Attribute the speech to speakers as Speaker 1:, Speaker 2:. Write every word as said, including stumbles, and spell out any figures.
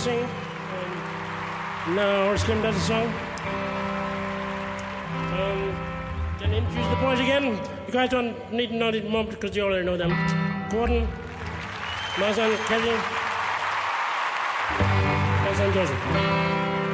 Speaker 1: sing. Um, now, Slim does a song. Um, then introduce the boys again. You guys don't need to know these mumps because you already know them. Gordon, my son Kevin, my son Joseph.